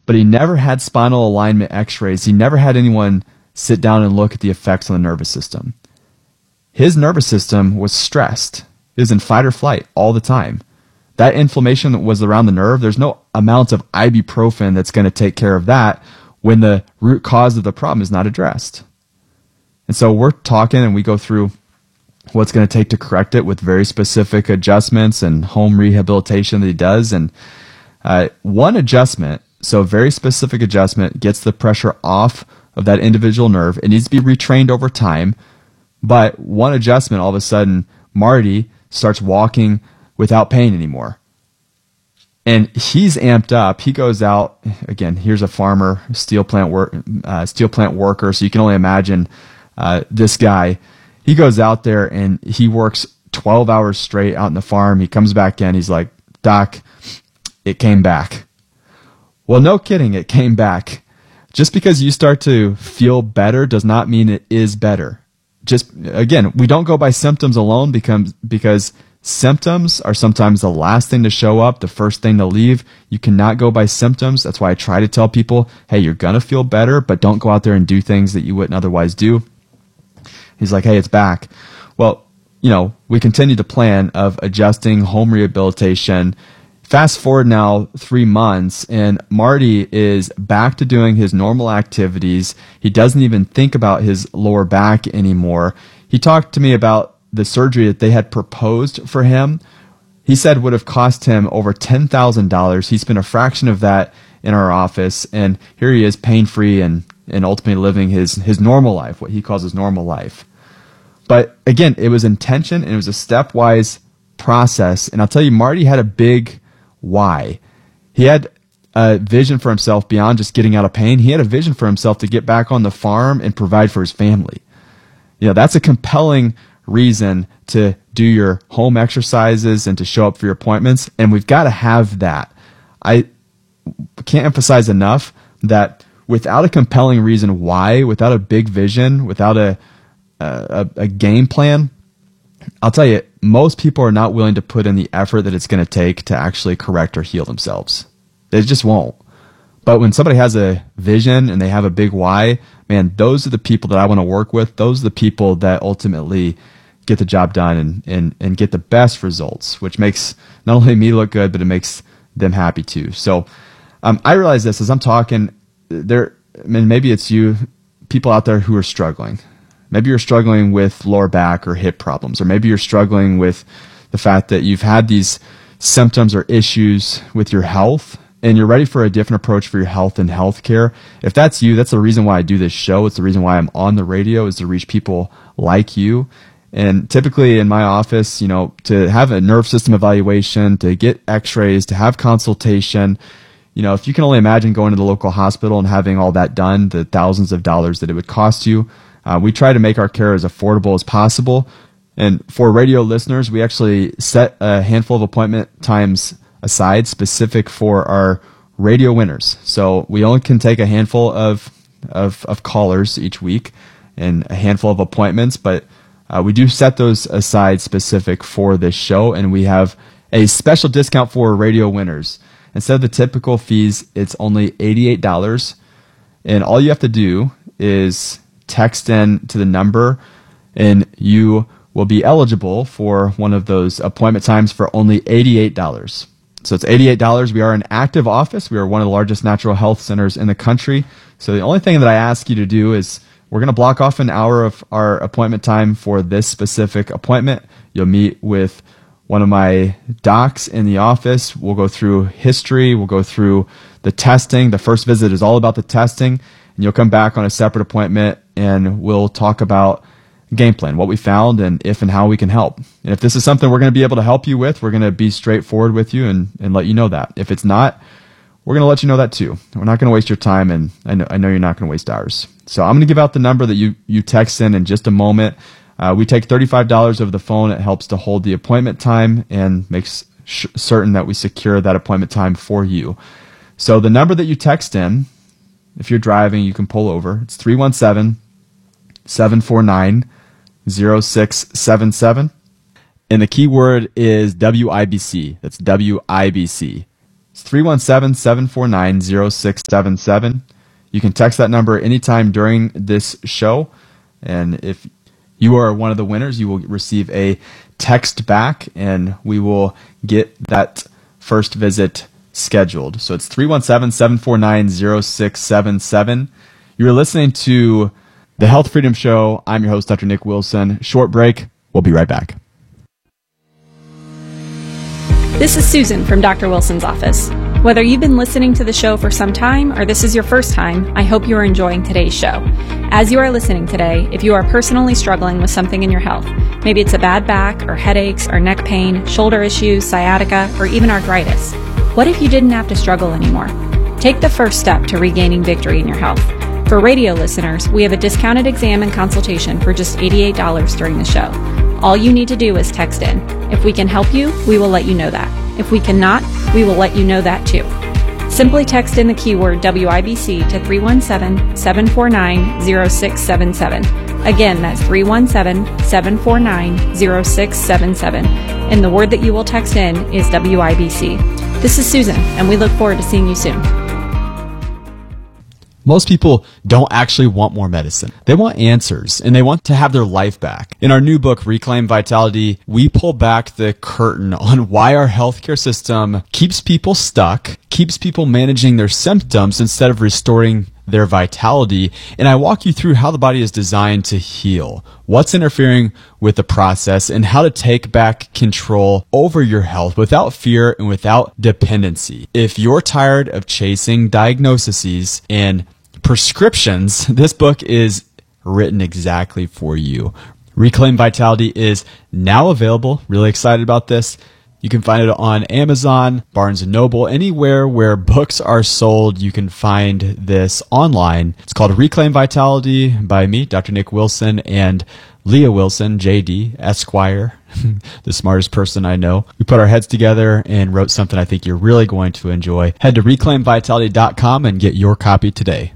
but he never had spinal alignment x-rays. He never had anyone sit down and look at the effects on the nervous system. His nervous system was stressed. It was in fight or flight all the time. That inflammation that was around the nerve, there's no amount of ibuprofen that's going to take care of that when the root cause of the problem is not addressed. And so we're talking and we go through what's going to take to correct it with very specific adjustments and home rehabilitation that he does. And one adjustment, so a very specific adjustment, gets the pressure off of that individual nerve. It needs to be retrained over time. But one adjustment, all of a sudden, Marty starts walking without pain anymore. And he's amped up. He goes out, again, here's a farmer, steel plant worker, so you can only imagine this guy. He goes out there and he works 12 hours straight out in the farm. He comes back in. He's like, Doc, it came back. Well, no kidding, it came back. Just because you start to feel better does not mean it is better. Just, again, we don't go by symptoms alone because symptoms are sometimes the last thing to show up, the first thing to leave. You cannot go by symptoms. That's why I try to tell people, hey, you're going to feel better, but don't go out there and do things that you wouldn't otherwise do. He's like, hey, it's back. Well, we continue the plan of adjusting home rehabilitation. Fast forward now 3 months, and Marty is back to doing his normal activities. He doesn't even think about his lower back anymore. He talked to me about the surgery that they had proposed for him. He said would have cost him over $10,000. He spent a fraction of that in our office, and here he is pain-free and ultimately living his normal life, what he calls his normal life. But again, it was intention, and it was a stepwise process. And I'll tell you, Marty had a big why. He had a vision for himself beyond just getting out of pain. He had a vision for himself to get back on the farm and provide for his family. That's a compelling reason to do your home exercises and to show up for your appointments. And we've got to have that. I can't emphasize enough that without a compelling reason why, without a big vision, without a game plan, I'll tell you, most people are not willing to put in the effort that it's going to take to actually correct or heal themselves. They just won't. But when somebody has a vision and they have a big why, man, those are the people that I want to work with. Those are the people that ultimately get the job done and get the best results, which makes not only me look good, but it makes them happy too. So I realize this as I'm talking, maybe it's you, people out there who are struggling. Maybe you're struggling with lower back or hip problems, or maybe you're struggling with the fact that you've had these symptoms or issues with your health and you're ready for a different approach for your health and healthcare. If that's you, that's the reason why I do this show. It's the reason why I'm on the radio, is to reach people like you. And typically in my office, to have a nerve system evaluation, to get x-rays, to have consultation, if you can only imagine going to the local hospital and having all that done, the thousands of dollars that it would cost you, we try to make our care as affordable as possible. And for radio listeners, we actually set a handful of appointment times aside specific for our radio winners. So we only can take a handful of callers each week and a handful of appointments, but we do set those aside specific for this show, and we have a special discount for radio winners. Instead of the typical fees, it's only $88, and all you have to do is text in to the number, and you will be eligible for one of those appointment times for only $88. So it's $88. We are an active office. We are one of the largest natural health centers in the country. So the only thing that I ask you to do is we're going to block off an hour of our appointment time for this specific appointment. You'll meet with one of my docs in the office. We'll go through history. We'll go through the testing. The first visit is all about the testing. And you'll come back on a separate appointment and we'll talk about game plan, what we found, and if and how we can help. And if this is something we're going to be able to help you with, we're going to be straightforward with you and let you know that. If it's not, we're going to let you know that too. We're not going to waste your time, and I know you're not going to waste ours. So I'm going to give out the number that you text in just a moment. We take $35 over the phone. It helps to hold the appointment time and makes certain that we secure that appointment time for you. So the number that you text in, if you're driving, you can pull over. It's 317-749-0677. And the keyword is WIBC. That's WIBC. It's 317-749-0677. You can text that number anytime during this show. And if you are one of the winners, you will receive a text back, and we will get that first visit scheduled. So it's 317-749-0677. You're listening to The Health Freedom Show. I'm your host, Dr. Nick Wilson. Short break. We'll be right back. This is Susan from Dr. Wilson's office. Whether you've been listening to the show for some time or this is your first time, I hope you are enjoying today's show. As you are listening today, if you are personally struggling with something in your health, maybe it's a bad back or headaches or neck pain, shoulder issues, sciatica, or even arthritis, what if you didn't have to struggle anymore? Take the first step to regaining victory in your health. For radio listeners, we have a discounted exam and consultation for just $88 during the show. All you need to do is text in. If we can help you, we will let you know that. If we cannot, we will let you know that too. Simply text in the keyword WIBC to 317-749-0677. Again, that's 317-749-0677. And the word that you will text in is WIBC. This is Susan, and we look forward to seeing you soon. Most people don't actually want more medicine. They want answers, and they want to have their life back. In our new book, Reclaim Vitality, we pull back the curtain on why our healthcare system keeps people stuck, keeps people managing their symptoms instead of restoring their vitality. And I walk you through how the body is designed to heal, what's interfering with the process, and how to take back control over your health without fear and without dependency. If you're tired of chasing diagnoses and prescriptions, this book is written exactly for you. Reclaim Vitality is now available. Really excited about this. You can find it on Amazon, Barnes & Noble, anywhere where books are sold. You can find this online. It's called Reclaim Vitality by me, Dr. Nick Wilson, and Leah Wilson, JD, Esquire, the smartest person I know. We put our heads together and wrote something I think you're really going to enjoy. Head to reclaimvitality.com and get your copy today.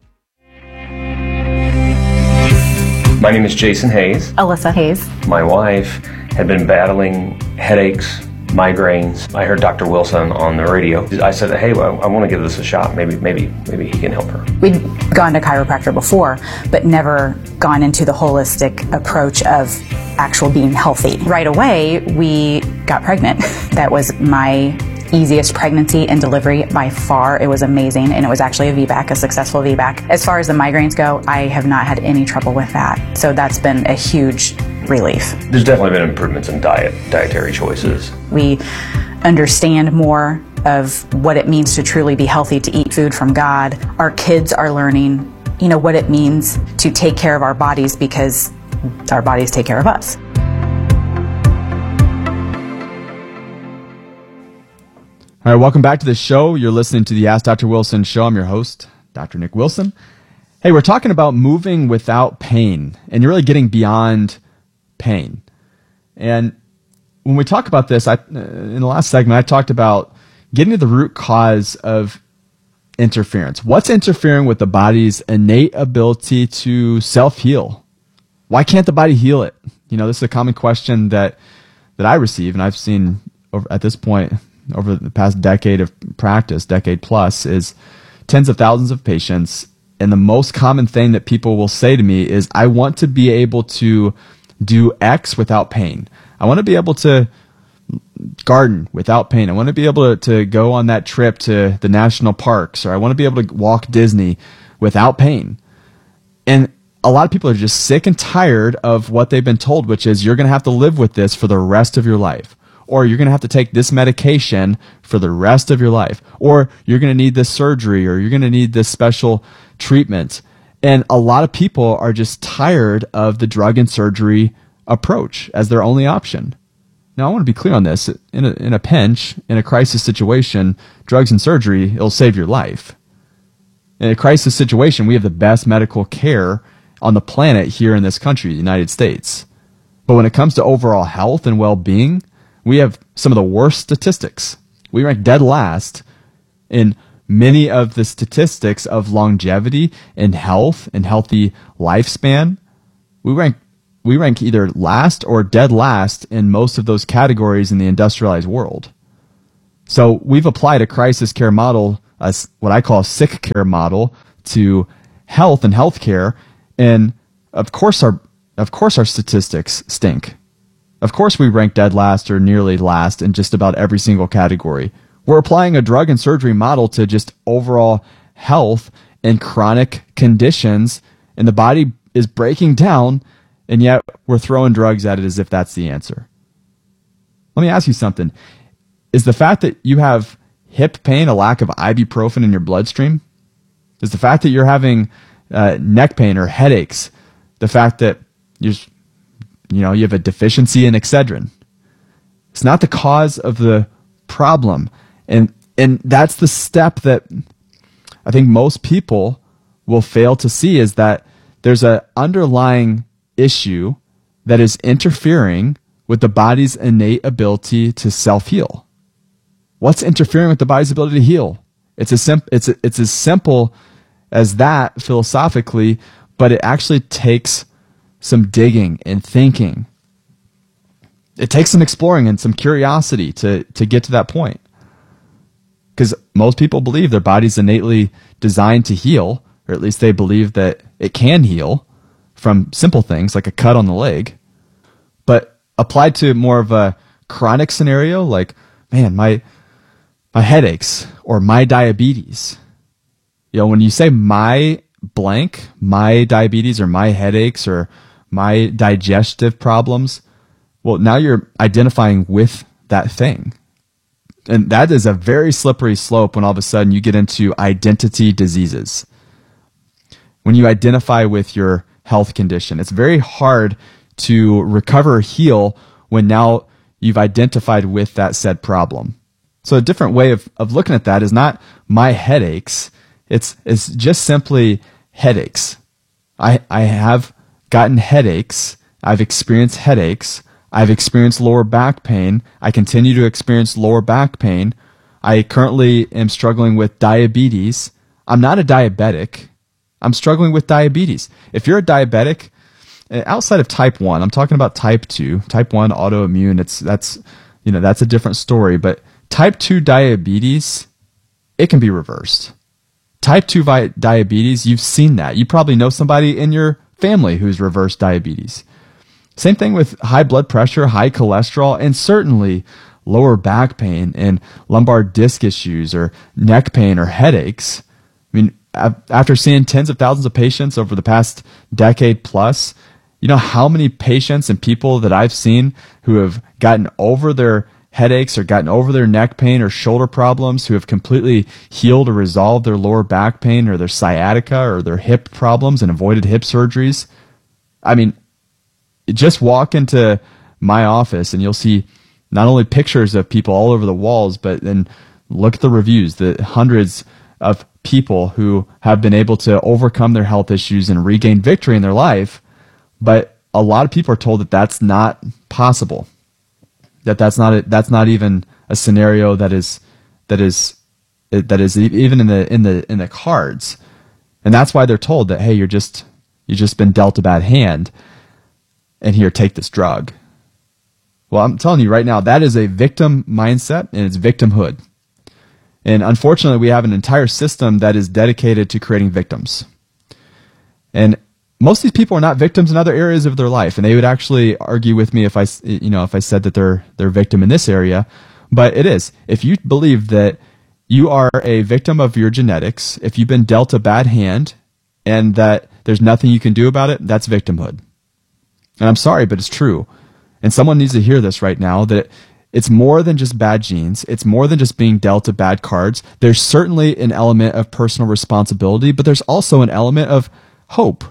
My name is Jason Hayes. Alyssa Hayes. My wife had been battling headaches, migraines. I heard Dr. Wilson on the radio. I said, hey, I want to give this a shot. Maybe he can help her. We'd gone to chiropractor before, but never gone into the holistic approach of actual being healthy. Right away, we got pregnant. That was my easiest pregnancy and delivery by far. It was amazing, and it was actually a VBAC, a successful VBAC. As far as the migraines go, I have not had any trouble with that. So that's been a huge relief. There's definitely been improvements in dietary choices. We understand more of what it means to truly be healthy, to eat food from God. Our kids are learning, what it means to take care of our bodies because our bodies take care of us. All right, welcome back to the show. You're listening to the Ask Dr. Wilson show. I'm your host, Dr. Nick Wilson. Hey, we're talking about moving without pain, and you're really getting beyond pain. And when we talk about this, in the last segment, I talked about getting to the root cause of interference. What's interfering with the body's innate ability to self-heal? Why can't the body heal it? This is a common question that I receive, and I've seen at this point, over the past decade of practice, decade plus, is tens of thousands of patients. And the most common thing that people will say to me is, I want to be able to do X without pain. I want to be able to garden without pain. I want to be able to go on that trip to the national parks, or I want to be able to walk Disney without pain. And a lot of people are just sick and tired of what they've been told, which is you're going to have to live with this for the rest of your life. Or you're going to have to take this medication for the rest of your life. Or you're going to need this surgery, or you're going to need this special treatment. And a lot of people are just tired of the drug and surgery approach as their only option. Now, I want to be clear on this. In a pinch, in a crisis situation, drugs and surgery, it'll save your life. In a crisis situation, we have the best medical care on the planet here in this country, the United States. But when it comes to overall health and well-being, we have some of the worst statistics. We rank dead last in many of the statistics of longevity and health and healthy lifespan. We rank either last or dead last in most of those categories in the industrialized world. So we've applied a crisis care model, what I call a sick care model, to health and healthcare, and of course our statistics stink. Of course we rank dead last or nearly last in just about every single category. We're applying a drug and surgery model to just overall health and chronic conditions, and the body is breaking down, and yet we're throwing drugs at it as if that's the answer. Let me ask you something. Is the fact that you have hip pain a lack of ibuprofen in your bloodstream? Is the fact that you're having neck pain or headaches the fact that you have a deficiency in Excedrin? It's not the cause of the problem. And that's the step that I think most people will fail to see, is that there's an underlying issue that is interfering with the body's innate ability to self-heal. What's interfering with the body's ability to heal? It's as simple as that philosophically, but it actually takes some digging and thinking. It takes some exploring and some curiosity to get to that point. Because most people believe their body's innately designed to heal, or at least they believe that it can heal from simple things like a cut on the leg. But applied to more of a chronic scenario, like, man, my headaches or my diabetes. When you say my blank, my diabetes or my headaches or my digestive problems, well, now you're identifying with that thing. And that is a very slippery slope when all of a sudden you get into identity diseases. When you identify with your health condition, it's very hard to recover or heal when now you've identified with that said problem. So a different way of looking at that is not my headaches. It's just simply headaches. I have gotten headaches. I've experienced headaches. I've experienced lower back pain. I continue to experience lower back pain. I currently am struggling with diabetes. I'm not a diabetic. I'm struggling with diabetes. If you're a diabetic, outside of type 1, I'm talking about type 2. Type 1 autoimmune, that's a different story. But type 2 diabetes, it can be reversed. Type 2 diabetes, you've seen that. You probably know somebody in your family who's reversed diabetes. Same thing with high blood pressure, high cholesterol, and certainly lower back pain and lumbar disc issues or neck pain or headaches. I mean, after seeing tens of thousands of patients over the past decade plus, you know how many patients and people that I've seen who have gotten over their headaches or gotten over their neck pain or shoulder problems, who have completely healed or resolved their lower back pain or their sciatica or their hip problems and avoided hip surgeries. I mean, just walk into my office and you'll see not only pictures of people all over the walls, but then look at the reviews, the hundreds of people who have been able to overcome their health issues and regain victory in their life. But a lot of people are told that that's not possible, that's not even a scenario that is even in the cards. And that's why they're told that, hey, you've just been dealt a bad hand, and here, take this drug. Well, I'm telling you right now, that is a victim mindset, and it's victimhood. And unfortunately, we have an entire system that is dedicated to creating victims. And most of these people are not victims in other areas of their life, and they would actually argue with me if I said that they're a victim in this area. But it is. If you believe that you are a victim of your genetics, if you've been dealt a bad hand, and that there's nothing you can do about it, that's victimhood. And I'm sorry, but it's true. And someone needs to hear this right now, that it's more than just bad genes. It's more than just being dealt a bad cards. There's certainly an element of personal responsibility, but there's also an element of hope.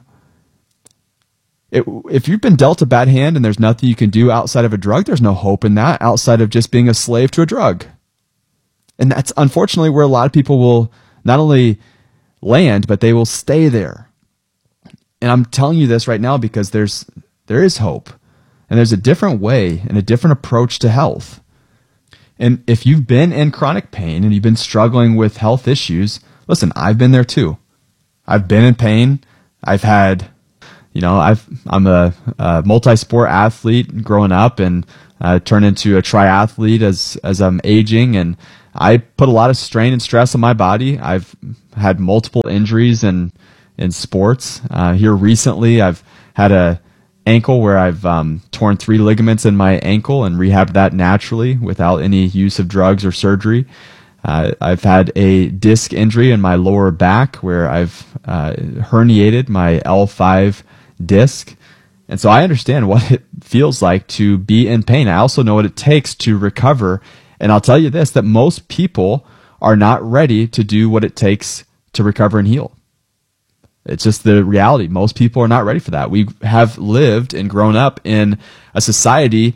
If you've been dealt a bad hand and there's nothing you can do outside of a drug, there's no hope in that outside of just being a slave to a drug. And that's unfortunately where a lot of people will not only land, but they will stay there. And I'm telling you this right now because there is hope, and there's a different way and a different approach to health. And if you've been in chronic pain and you've been struggling with health issues, listen, I've been there too. I've been in pain. I've had, I'm a multi-sport athlete growing up, and turned into a triathlete as I'm aging, and I put a lot of strain and stress on my body. I've had multiple injuries in sports. Here recently, I've had a ankle where I've torn 3 ligaments in my ankle and rehabbed that naturally without any use of drugs or surgery. I've had a disc injury in my lower back where I've herniated my L5 disc. And so I understand what it feels like to be in pain. I also know what it takes to recover. And I'll tell you this, that most people are not ready to do what it takes to recover and heal. It's just the reality. Most people are not ready for that. We have lived and grown up in a society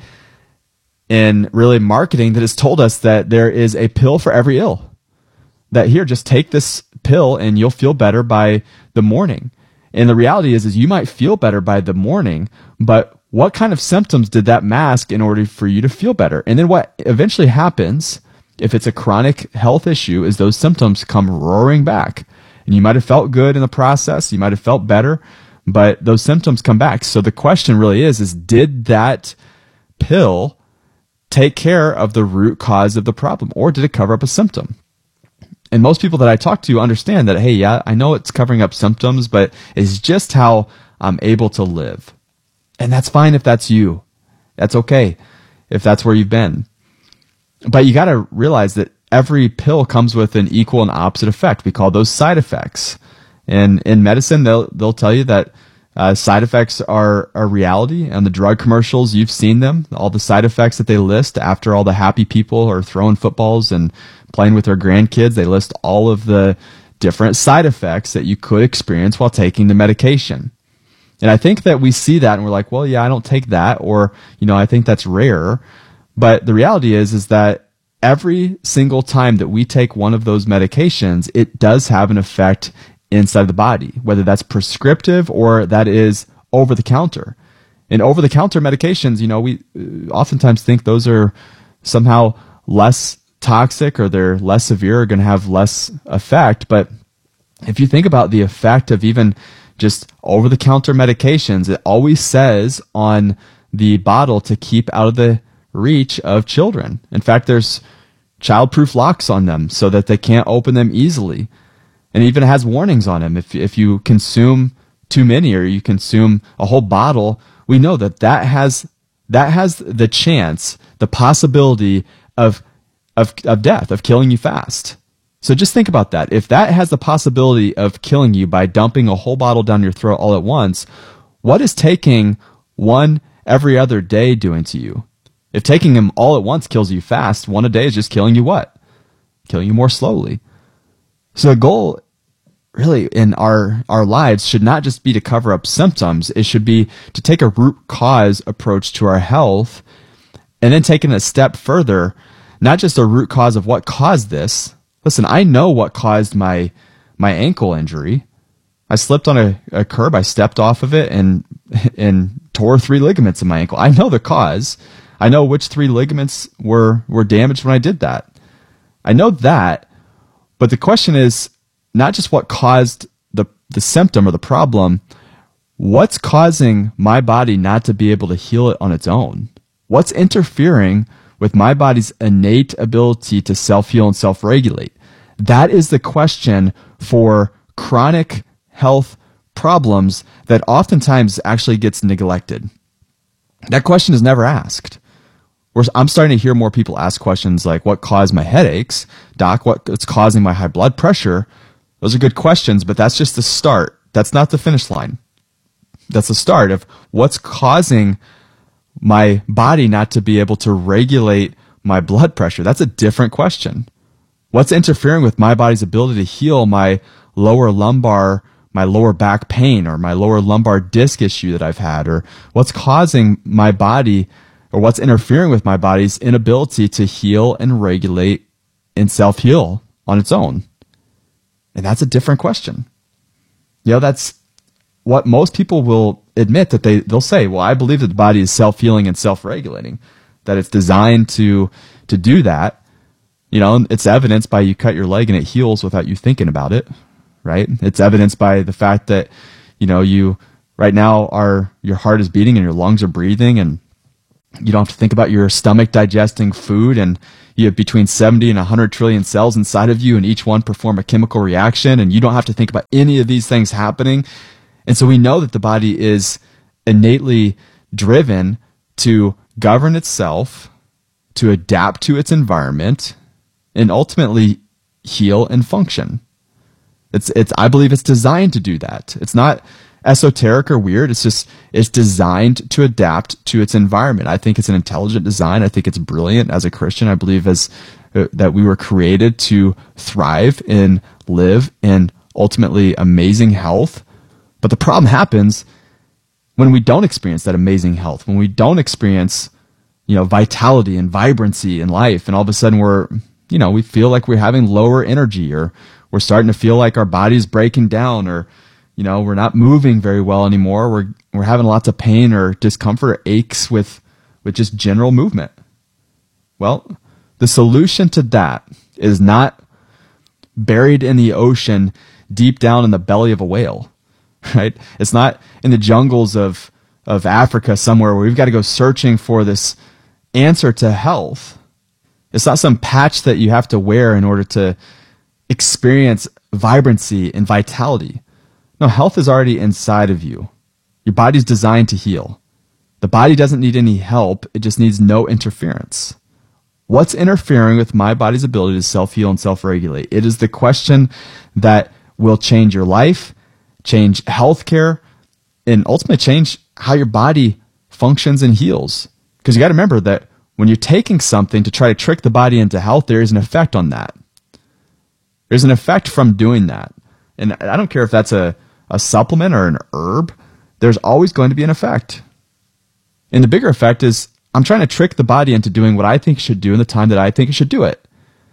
in really marketing that has told us that there is a pill for every ill. That here, just take this pill and you'll feel better by the morning. And the reality is you might feel better by the morning, but what kind of symptoms did that mask in order for you to feel better? And then what eventually happens, if it's a chronic health issue, is those symptoms come roaring back. And you might have felt good in the process, you might have felt better, but those symptoms come back. So the question really is did that pill take care of the root cause of the problem, or did it cover up a symptom? And most people that I talk to understand that, hey, yeah, I know it's covering up symptoms, but it's just how I'm able to live. And that's fine if that's you. That's okay if that's where you've been. But you got to realize that every pill comes with an equal and opposite effect. We call those side effects. And in medicine, they'll tell you that side effects are a reality. And the drug commercials, you've seen them, all the side effects that they list after all the happy people are throwing footballs and playing with their grandkids. They list all of the different side effects that you could experience while taking the medication. And I think that we see that and we're like, well, yeah, I don't take that, or, I think that's rare. But the reality is that every single time that we take one of those medications, it does have an effect inside the body, whether that's prescriptive or that is over the counter. And over the counter medications, we oftentimes think those are somehow less toxic or they're less severe or going to have less effect. But if you think about the effect of even just over-the-counter medications, it always says on the bottle to keep out of the reach of children. In fact, there's child-proof locks on them so that they can't open them easily. And it even has warnings on them. If you consume too many or you consume a whole bottle, we know that has the chance, the possibility of death, of killing you fast. So just think about that. If that has the possibility of killing you by dumping a whole bottle down your throat all at once, what is taking one every other day doing to you? If taking them all at once kills you fast, one a day is just killing you what? Killing you more slowly. So the goal really in our lives should not just be to cover up symptoms. It should be to take a root cause approach to our health, and then taking a step further, not just a root cause of what caused this. Listen, I know what caused my ankle injury. I slipped on a curb, I stepped off of it and tore 3 ligaments in my ankle. I know the cause. I know which 3 ligaments were damaged when I did that. I know that, but the question is not just what caused the symptom or the problem, what's causing my body not to be able to heal it on its own? What's interfering with my body's innate ability to self-heal and self-regulate? That is the question for chronic health problems that oftentimes actually gets neglected. That question is never asked. I'm starting to hear more people ask questions like, what caused my headaches? Doc, what's causing my high blood pressure? Those are good questions, but that's just the start. That's not the finish line. That's the start of what's causing my body not to be able to regulate my blood pressure. That's a different question. What's interfering with my body's ability to heal my lower lumbar, my lower back pain, or my lower lumbar disc issue that I've had? Or what's causing my body, or what's interfering with my body's inability to heal and regulate and self-heal on its own? And that's a different question. That's what most people will admit, that they'll say, well, I believe that the body is self-healing and self-regulating, that it's designed to do that. It's evidenced by you cut your leg and it heals without you thinking about it, right? It's evidenced by the fact that, you right now your heart is beating and your lungs are breathing and You don't have to think about your stomach digesting food, and you have between 70 and 100 trillion cells inside of you, and each one perform a chemical reaction, and you don't have to think about any of these things happening. And so we know that the body is innately driven to govern itself, to adapt to its environment, and ultimately heal and function. I believe it's designed to do that. It's not esoteric or weird. It's designed to adapt to its environment. I think it's an intelligent design. I think it's brilliant. As a Christian, I believe that we were created to thrive and live in ultimately amazing health. But the problem happens when we don't experience that amazing health, when we don't experience, vitality and vibrancy in life, and all of a sudden we feel like we're having lower energy, or we're starting to feel like our body's breaking down, or we're not moving very well anymore. We're having lots of pain or discomfort, or aches with just general movement. Well, the solution to that is not buried in the ocean, deep down in the belly of a whale, right? It's not in the jungles of Africa somewhere where we've got to go searching for this answer to health. It's not some patch that you have to wear in order to experience vibrancy and vitality. No, health is already inside of you. Your body's designed to heal. The body doesn't need any help. It just needs no interference. What's interfering with my body's ability to self-heal and self-regulate? It is the question that will change your life, change healthcare, and ultimately change how your body functions and heals. Because you got to remember that when you're taking something to try to trick the body into health, there is an effect on that. There's an effect from doing that. And I don't care if that's a supplement or an herb, there's always going to be an effect. And the bigger effect is I'm trying to trick the body into doing what I think it should do in the time that I think it should do it.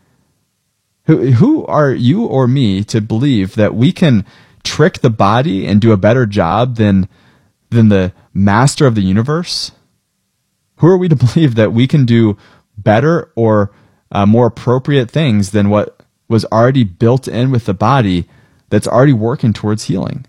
Who are you or me to believe that we can trick the body and do a better job than the master of the universe? Who are we to believe that we can do better or more appropriate things than what was already built in with the body that's already working towards healing?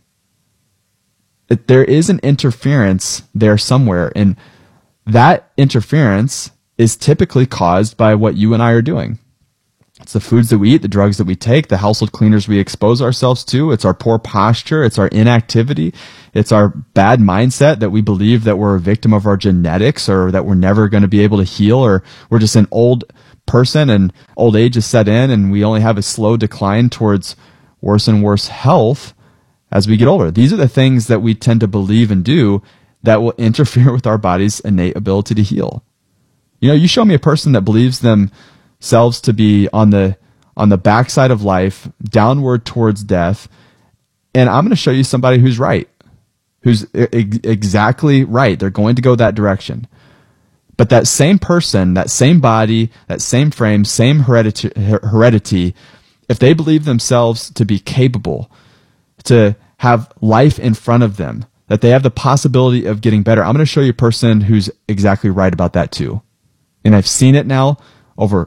There is an interference there somewhere, and that interference is typically caused by what you and I are doing. It's the foods that we eat, the drugs that we take, the household cleaners we expose ourselves to. It's our poor posture. It's our inactivity. It's our bad mindset that we believe that we're a victim of our genetics, or that we're never going to be able to heal, or we're just an old person and old age is set in and we only have a slow decline towards worse and worse health as we get older. These are the things that we tend to believe and do that will interfere with our body's innate ability to heal. You show me a person that believes themselves to be on the backside of life, downward towards death, and I'm going to show you somebody who's right, who's exactly right. They're going to go that direction. But that same person, that same body, that same frame, same heredity, if they believe themselves to be capable, to have life in front of them, that they have the possibility of getting better, I'm going to show you a person who's exactly right about that too. And I've seen it now over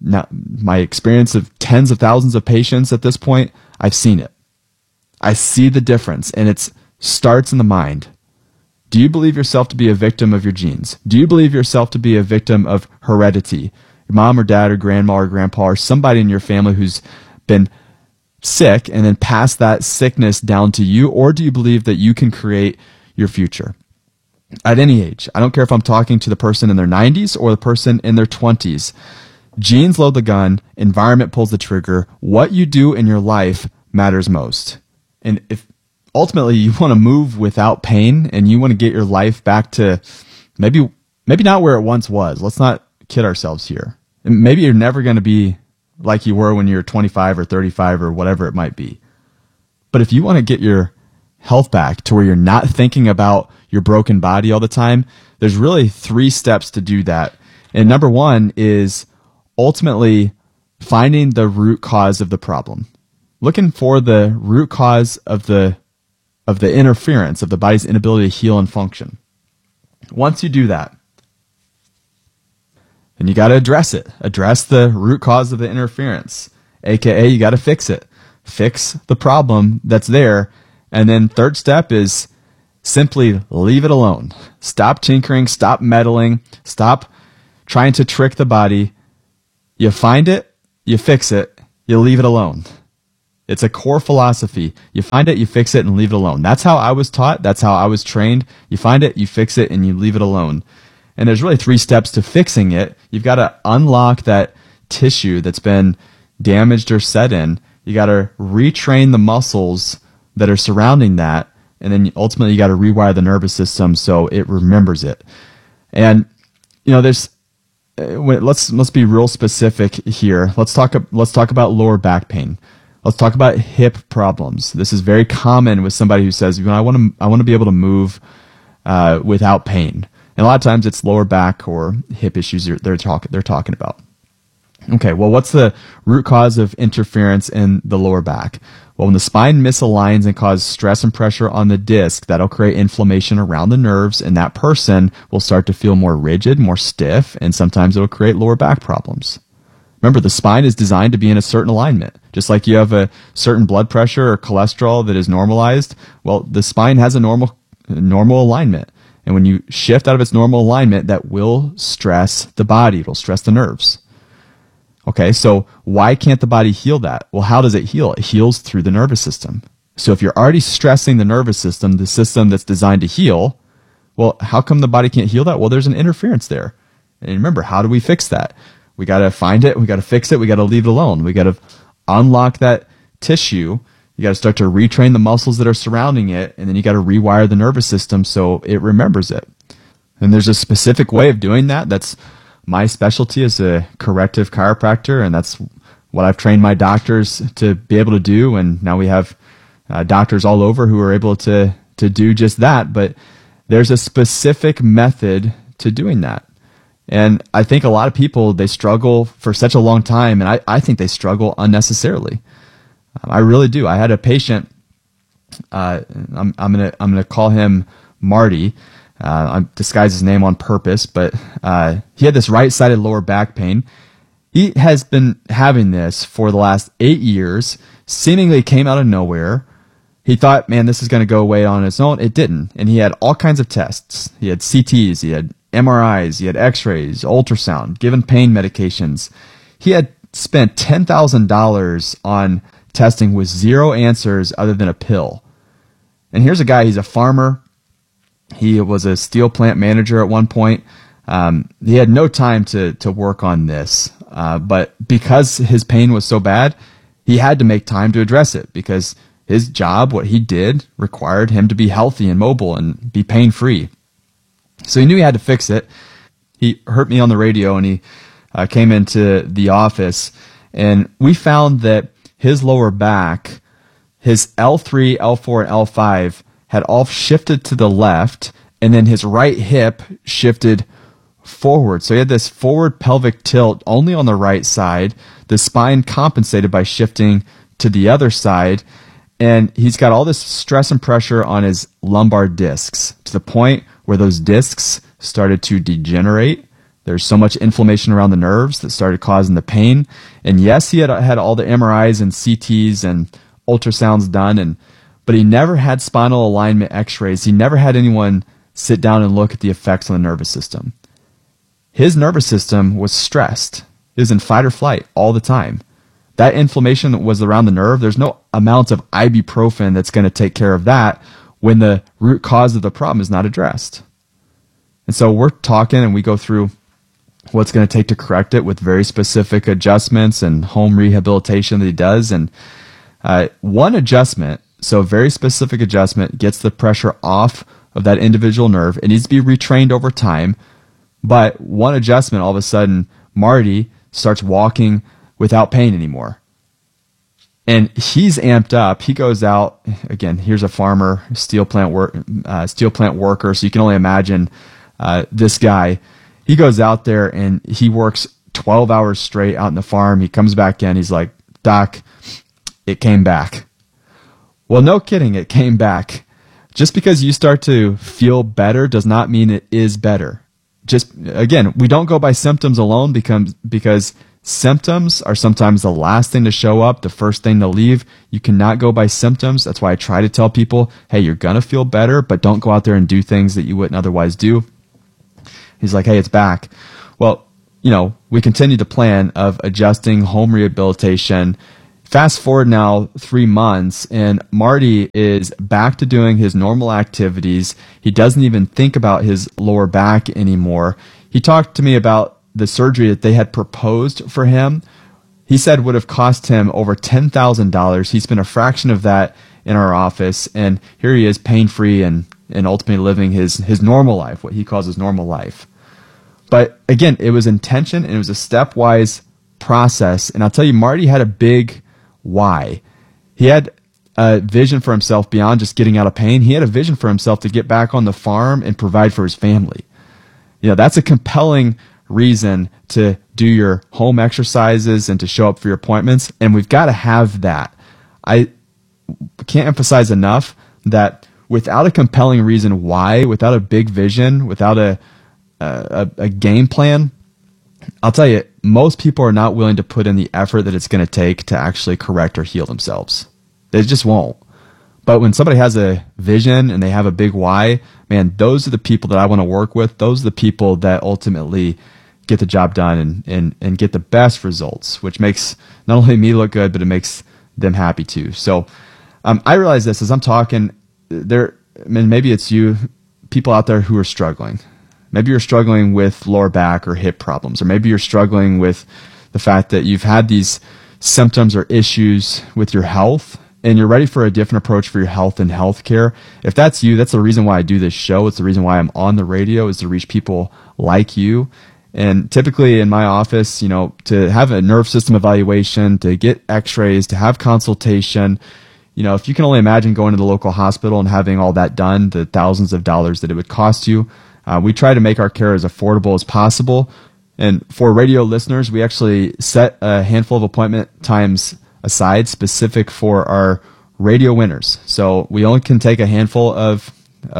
my experience of tens of thousands of patients at this point. I've seen it. I see the difference, and it starts in the mind. Do you believe yourself to be a victim of your genes? Do you believe yourself to be a victim of heredity? Your mom or dad or grandma or grandpa or somebody in your family who's been sick and then pass that sickness down to you? Or do you believe that you can create your future? At any age. I don't care if I'm talking to the person in their 90s or the person in their 20s. Genes load the gun, environment pulls the trigger. What you do in your life matters most. And if ultimately you want to move without pain and you want to get your life back to maybe not where it once was, let's not kid ourselves here. And maybe you're never going to be like you were when you're 25 or 35 or whatever it might be. But if you want to get your health back to where you're not thinking about your broken body all the time, there's really 3 steps to do that. And number 1 is ultimately finding the root cause of the problem. Looking for the root cause of the interference, of the body's inability to heal and function. Once you do that, then you got to address it. Address the root cause of the interference, aka you got to fix it. Fix the problem that's there. And then third step is Simply leave it alone. Stop tinkering, stop meddling, stop trying to trick the body. You find it, you fix it, you leave it alone. It's a core philosophy. You find it, you fix it, and leave it alone. That's how I was taught. That's how I was trained. You find it, you fix it, and you leave it alone. And there's really 3 steps to fixing it. You've got to unlock that tissue that's been damaged or set in. You got to retrain the muscles that are surrounding that. And then ultimately you got to rewire the nervous system so it remembers it. And, there's, let's be real specific here. Let's talk about lower back pain. Let's talk about hip problems. This is very common with somebody who says, I want to be able to move without pain. And a lot of times it's lower back or hip issues they're talking about. Okay, well, what's the root cause of interference in the lower back? Well, when the spine misaligns and causes stress and pressure on the disc, that'll create inflammation around the nerves, and that person will start to feel more rigid, more stiff, and sometimes it'll create lower back problems. Remember, the spine is designed to be in a certain alignment. Just like you have a certain blood pressure or cholesterol that is normalized, well, the spine has a normal alignment. And when you shift out of its normal alignment, that will stress the body. It'll stress the nerves. Okay, so why can't the body heal that? Well, how does it heal? It heals through the nervous system. So if you're already stressing the nervous system, the system that's designed to heal, well, how come the body can't heal that? Well, there's an interference there. And remember, how do we fix that? We got to find it, we got to fix it, we got to leave it alone. We got to unlock that tissue. You got to start to retrain the muscles that are surrounding it, and then you got to rewire the nervous system so it remembers it. And there's a specific way of doing that. That's my specialty as a corrective chiropractor, and that's what I've trained my doctors to be able to do. And now we have doctors all over who are able to do just that. But there's a specific method to doing that. And I think a lot of people, they struggle for such a long time, and I think they struggle unnecessarily. I really do. I had a patient, I'm gonna call him Marty. I disguised his name on purpose, but he had this right-sided lower back pain. He has been having this for the last 8 years, seemingly came out of nowhere. He thought, man, this is going to go away on its own. It didn't. And he had all kinds of tests. He had CTs, he had MRIs, he had x-rays, ultrasound, given pain medications. He had spent $10,000 on testing with 0 answers other than a pill. And here's a guy, he's a farmer. He was a steel plant manager at one point. He had no time to work on this. But because his pain was so bad, he had to make time to address it because his job, what he did, required him to be healthy and mobile and be pain-free. So he knew he had to fix it. He heard me on the radio and he came into the office, and we found that his lower back, his L3, L4, and L5 had all shifted to the left, and then his right hip shifted forward. So he had this forward pelvic tilt only on the right side. The spine compensated by shifting to the other side, and he's got all this stress and pressure on his lumbar discs to the point where those discs started to degenerate. There's so much inflammation around the nerves that started causing the pain. And yes, he had all the MRIs and CTs and ultrasounds done, but he never had spinal alignment x-rays. He never had anyone sit down and look at the effects on the nervous system. His nervous system was stressed. It was in fight or flight all the time. That inflammation that was around the nerve, there's no amount of ibuprofen that's going to take care of that when the root cause of the problem is not addressed. And so we're talking and we go through what's going to take to correct it with very specific adjustments and home rehabilitation that he does. And one adjustment, so a very specific adjustment, gets the pressure off of that individual nerve. It needs to be retrained over time. But one adjustment, all of a sudden, Marty starts walking without pain anymore. And he's amped up. He goes out, again, here's a farmer, steel plant worker, so you can only imagine this guy. He goes out there and he works 12 hours straight out in the farm. He comes back in, he's like, Doc, it came back. Well, no kidding, it came back. Just because you start to feel better does not mean it is better. Just, again, we don't go by symptoms alone because Symptoms are sometimes the last thing to show up, the first thing to leave. You cannot go by symptoms. That's why I try to tell people, hey, you're going to feel better, but don't go out there and do things that you wouldn't otherwise do. He's like, hey, it's back. Well, we continue the plan of adjusting home rehabilitation. Fast forward now 3 months, and Marty is back to doing his normal activities. He doesn't even think about his lower back anymore. He talked to me about the surgery that they had proposed for him. He said would have cost him over $10,000. He spent a fraction of that in our office, and here he is pain-free and ultimately living his normal life, what he calls his normal life. But again, it was intention, and it was a stepwise process. And I'll tell you, Marty had a big why. He had a vision for himself beyond just getting out of pain. He had a vision for himself to get back on the farm and provide for his family. That's a compelling reason to do your home exercises and to show up for your appointments. And we've got to have that. I can't emphasize enough that without a compelling reason why, without a big vision, without a game plan, I'll tell you, most people are not willing to put in the effort that it's going to take to actually correct or heal themselves. They just won't. But when somebody has a vision and they have a big why, man, those are the people that I want to work with. Those are the people that ultimately get the job done and get the best results, which makes not only me look good, but it makes them happy too. So I realize this as I'm talking, maybe it's you, people out there who are struggling. Maybe you're struggling with lower back or hip problems, or maybe you're struggling with the fact that you've had these symptoms or issues with your health, and you're ready for a different approach for your health and healthcare. If that's you, that's the reason why I do this show. It's the reason why I'm on the radio, is to reach people like you. And typically in my office, to have a nerve system evaluation, to get x-rays, to have consultation, if you can only imagine going to the local hospital and having all that done, the thousands of dollars that it would cost you, we try to make our care as affordable as possible. And for radio listeners, we actually set a handful of appointment times aside specific for our radio winners. So we only can take a handful of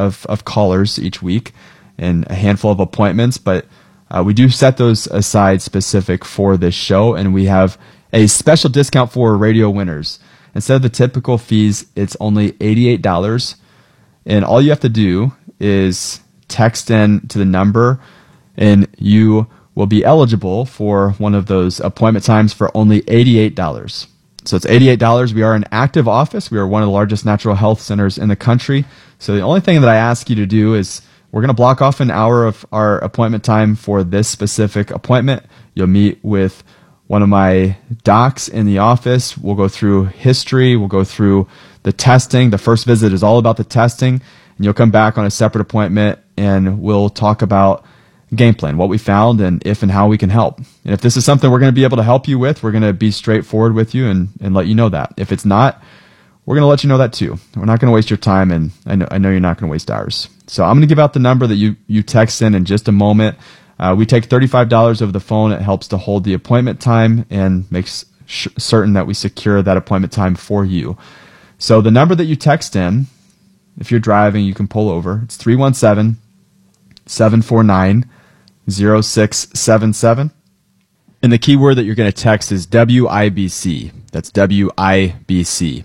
callers each week and a handful of appointments, but we do set those aside specific for this show, and we have a special discount for radio winners. Instead of the typical fees, it's only $88, and all you have to do is text in to the number, and you will be eligible for one of those appointment times for only $88. So it's $88. We are an active office. We are one of the largest natural health centers in the country. So the only thing that I ask you to do is we're going to block off an hour of our appointment time for this specific appointment. You'll meet with one of my docs in the office. We'll go through history. We'll go through the testing. The first visit is all about the testing. And you'll come back on a separate appointment, and we'll talk about game plan, what we found, and if and how we can help. And if this is something we're going to be able to help you with, we're going to be straightforward with you and let you know that. If it's not, we're going to let you know that too. We're not going to waste your time, and I know you're not going to waste ours. So I'm going to give out the number that you text in just a moment. We take $35 over the phone. It helps to hold the appointment time and makes certain that we secure that appointment time for you. So the number that you text in, if you're driving, you can pull over. It's 317-749-0677. And the keyword that you're going to text is WIBC. That's WIBC.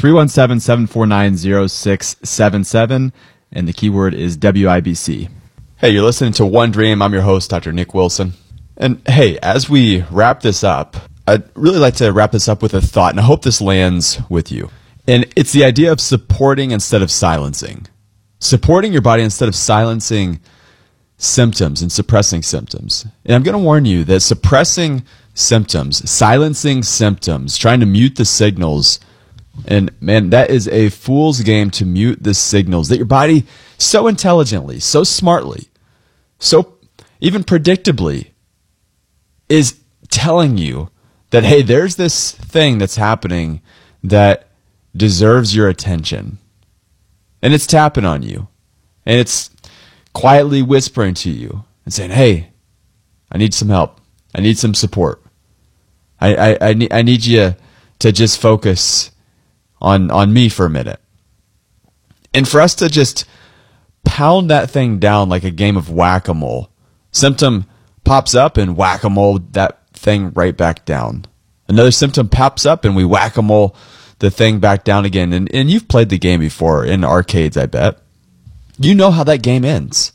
317-749-0677. And the keyword is WIBC. Hey, you're listening to One Dream. I'm your host, Dr. Nick Wilson. And hey, as we wrap this up, I'd really like to wrap this up with a thought, and I hope this lands with you. And it's the idea of supporting instead of silencing. Supporting your body instead of silencing symptoms and suppressing symptoms. And I'm going to warn you that suppressing symptoms, silencing symptoms, trying to mute the signals, and man, that is a fool's game to mute the signals that your body so intelligently, so smartly, so even predictably is telling you that, hey, there's this thing that's happening that deserves your attention. And it's tapping on you. And it's quietly whispering to you and saying, hey, I need some help. I need some support. I need you to just focus on me for a minute. And for us to just pound that thing down like a game of whack-a-mole. Symptom pops up and whack-a-mole, that thing right back down. Another symptom pops up and we whack-a-mole the thing back down again. And you've played the game before in arcades, I bet. You know how that game ends.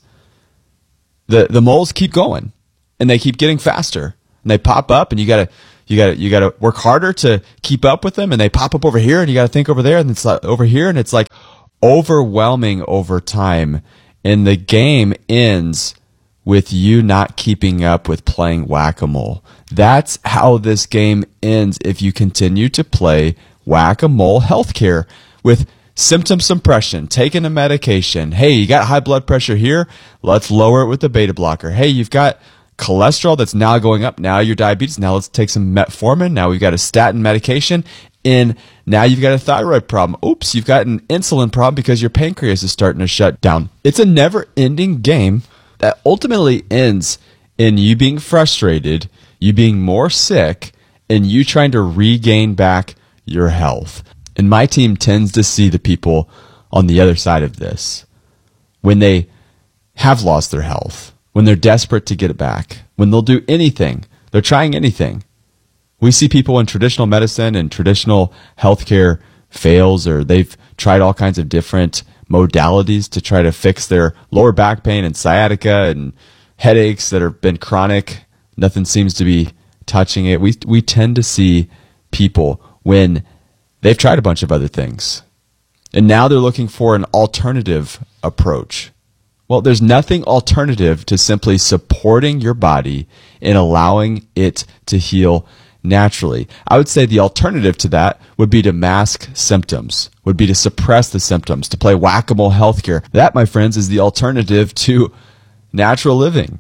The moles keep going and they keep getting faster and they pop up and you gotta work harder to keep up with them, and they pop up over here and you gotta think over there and it's like over here, and it's like overwhelming over time, and the game ends with you not keeping up with playing whack-a-mole. That's how this game ends if you continue to play whack-a-mole healthcare with symptom suppression, taking a medication. Hey, you got high blood pressure here, let's lower it with the beta blocker. Hey, you've got cholesterol that's now going up, now your diabetes, now let's take some metformin, now we've got a statin medication, and now you've got a thyroid problem. Oops, you've got an insulin problem because your pancreas is starting to shut down. It's a never-ending game that ultimately ends in you being frustrated, you being more sick, and you trying to regain back your health. And my team tends to see the people on the other side of this when they have lost their health, when they're desperate to get it back, when they'll do anything, they're trying anything. We see people in traditional medicine and traditional healthcare fails, or they've tried all kinds of different modalities to try to fix their lower back pain and sciatica and headaches that have been chronic. Nothing seems to be touching it. We tend to see people when they've tried a bunch of other things and now they're looking for an alternative approach. Well, there's nothing alternative to simply supporting your body and allowing it to heal naturally. I would say the alternative to that would be to mask symptoms, would be to suppress the symptoms, to play whack-a-mole healthcare. That, my friends, is the alternative to natural living.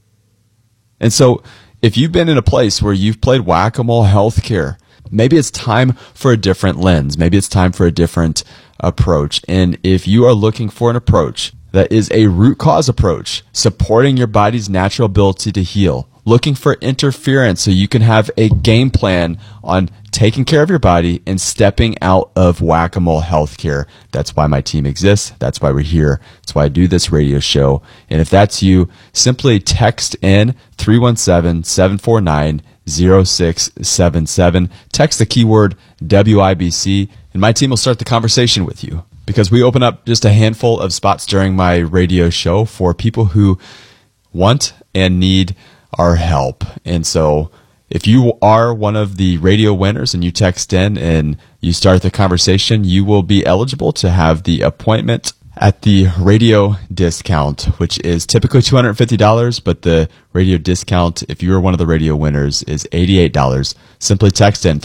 And so if you've been in a place where you've played whack-a-mole healthcare, maybe it's time for a different lens. Maybe it's time for a different approach. And if you are looking for an approach that is a root cause approach, supporting your body's natural ability to heal, looking for interference so you can have a game plan on taking care of your body and stepping out of whack-a-mole healthcare. That's why my team exists. That's why we're here. That's why I do this radio show. And if that's you, simply text in 317-749-0677. Text the keyword WIBC, and my team will start the conversation with you, because we open up just a handful of spots during my radio show for people who want and need our help. And so if you are one of the radio winners and you text in and you start the conversation, you will be eligible to have the appointment at the radio discount, which is typically $250, but the radio discount, if you are one of the radio winners, is $88. Simply text in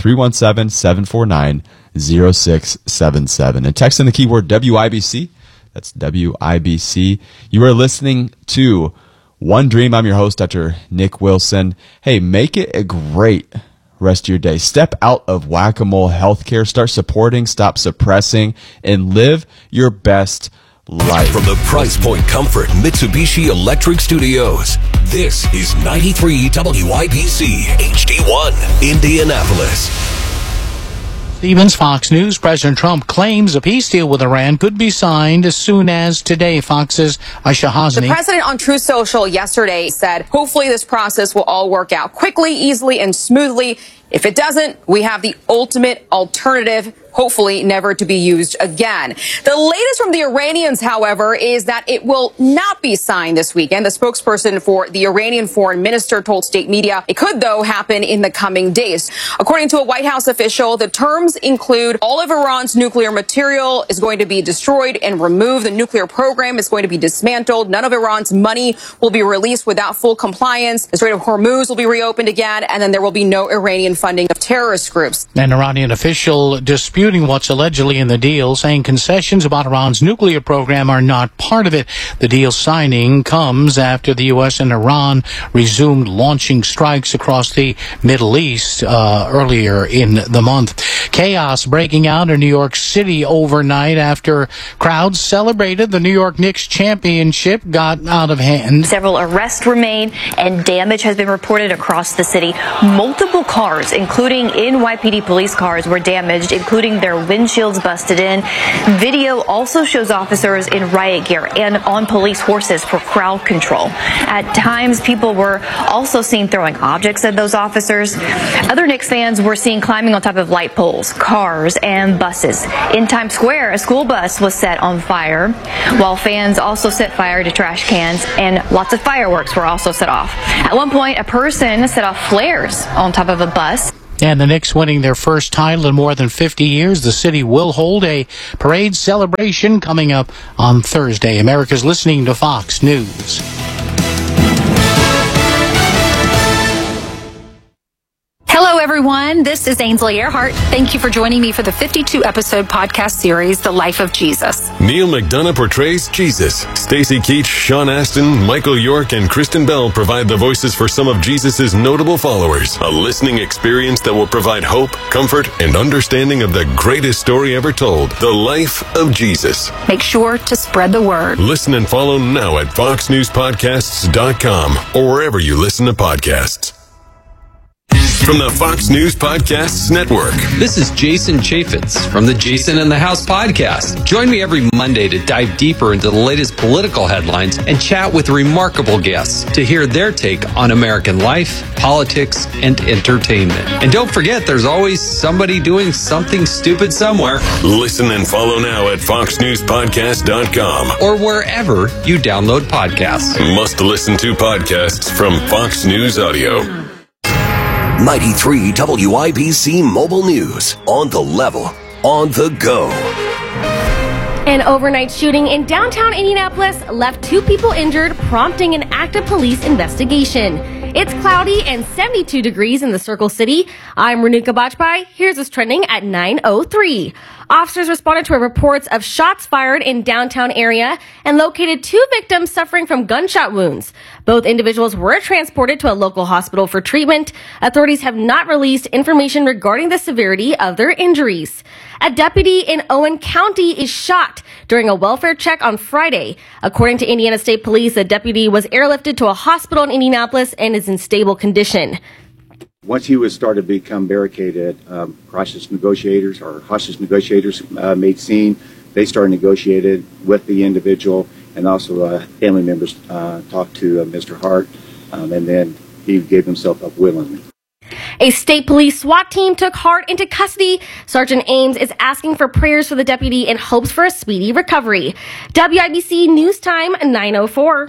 317-749-0677 and text in the keyword WIBC. That's WIBC. You are listening to One Dream. I'm your host, Dr. Nick Wilson. Hey, make it a great rest of your day. Step out of whack-a-mole healthcare. Start supporting, stop suppressing, and live your best life. From the Price Point Comfort Mitsubishi Electric Studios, this is 93 WIBC HD1, Indianapolis. Stevens, Fox News. President Trump claims a peace deal with Iran could be signed as soon as today. Fox's Aisha Hasni. The president on Truth Social yesterday said, hopefully this process will all work out quickly, easily, and smoothly. If it doesn't, we have the ultimate alternative, hopefully never to be used again. The latest from the Iranians, however, is that it will not be signed this weekend. The spokesperson for the Iranian foreign minister told state media it could, though, happen in the coming days. According to a White House official, the terms include all of Iran's nuclear material is going to be destroyed and removed. The nuclear program is going to be dismantled. None of Iran's money will be released without full compliance. The Strait of Hormuz will be reopened again, and then there will be no Iranian funding of terrorist groups. An Iranian official disputing what's allegedly in the deal, saying concessions about Iran's nuclear program are not part of it. The deal signing comes after the U.S. and Iran resumed launching strikes across the Middle East earlier in the month. Chaos breaking out in New York City overnight after crowds celebrated the New York Knicks championship got out of hand. Several arrests remain and damage has been reported across the city. Multiple cars cars, including NYPD police cars, were damaged, including their windshields busted in. Video also shows officers in riot gear and on police horses for crowd control. At times, people were also seen throwing objects at those officers. Other Knicks fans were seen climbing on top of light poles, cars, and buses. In Times Square, a school bus was set on fire, while fans also set fire to trash cans, and lots of fireworks were also set off. At one point, a person set off flares on top of a bus. And the Knicks winning their first title in more than 50 years. The city will hold a parade celebration coming up on Thursday. America's listening to Fox News. Hello, everyone. This is Ainsley Earhart. Thank you for joining me for the 52-episode podcast series, The Life of Jesus. Neil McDonough portrays Jesus. Stacey Keach, Sean Astin, Michael York, and Kristen Bell provide the voices for some of Jesus' notable followers. A listening experience that will provide hope, comfort, and understanding of the greatest story ever told, The Life of Jesus. Make sure to spread the word. Listen and follow now at foxnewspodcasts.com or wherever you listen to podcasts. From the Fox News Podcasts Network. This is Jason Chaffetz from the Jason in the House podcast. Join me every Monday to dive deeper into the latest political headlines and chat with remarkable guests to hear their take on American life, politics, and entertainment. And don't forget, there's always somebody doing something stupid somewhere. Listen and follow now at foxnewspodcast.com or wherever you download podcasts. Must listen to podcasts from Fox News Audio. 93 WIBC Mobile News. On the level, on the go. An overnight shooting in downtown Indianapolis left 2 people injured, prompting an active police investigation. It's cloudy and 72 degrees in the Circle City. I'm Renuka Bajpai. Here's what's trending at 9:03. Officers responded to reports of shots fired in downtown area and located 2 victims suffering from gunshot wounds. Both individuals were transported to a local hospital for treatment. Authorities have not released information regarding the severity of their injuries. A deputy in Owen County is shot during a welfare check on Friday. According to Indiana State Police, the deputy was airlifted to a hospital in Indianapolis and is in stable condition. Once he was started to become barricaded, hostage negotiators made scene. They started negotiated with the individual, and also family members talked to Mr. Hart, and then he gave himself up willingly. A state police SWAT team took Hart into custody. Sergeant Ames is asking for prayers for the deputy and hopes for a speedy recovery. WIBC News Time, 9:04.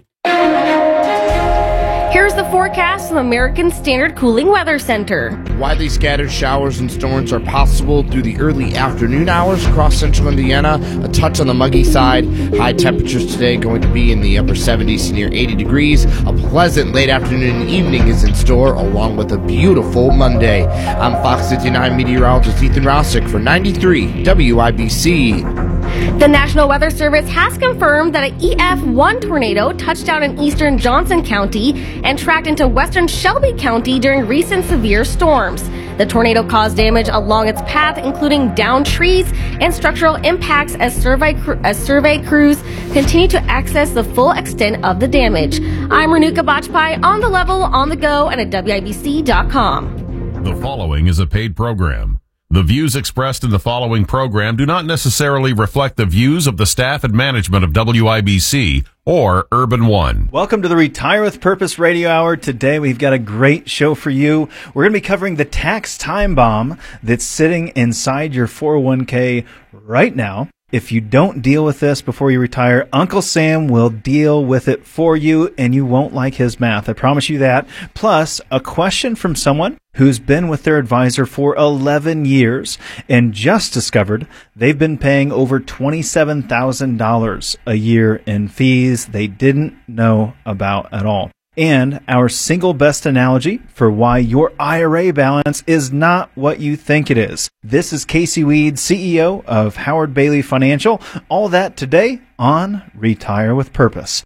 Here's the forecast from American Standard Cooling Weather Center. Widely scattered showers and storms are possible through the early afternoon hours across central Indiana, a touch on the muggy side. High temperatures today going to be in the upper 70s to near 80 degrees. A pleasant late afternoon and evening is in store, along with a beautiful Monday. I'm Fox 59 meteorologist Ethan Rousick for 93 WIBC. The National Weather Service has confirmed that an EF1 tornado touched down in eastern Johnson County and tracked into western Shelby County during recent severe storms. The tornado caused damage along its path, including downed trees and structural impacts as survey crews continue to access the full extent of the damage. I'm Renuka Bajpai, on the level, on the go, and at WIBC.com. The following is a paid program. The views expressed in the following program do not necessarily reflect the views of the staff and management of WIBC or Urban One. Welcome to the Retire with Purpose Radio Hour. Today we've got a great show for you. We're going to be covering the tax time bomb that's sitting inside your 401k right now. If you don't deal with this before you retire, Uncle Sam will deal with it for you, and you won't like his math. I promise you that. Plus, a question from someone who's been with their advisor for 11 years and just discovered they've been paying over $27,000 a year in fees they didn't know about at all. And our single best analogy for why your IRA balance is not what you think it is. This is Casey Weed, CEO of Howard Bailey Financial. All that today on Retire with Purpose.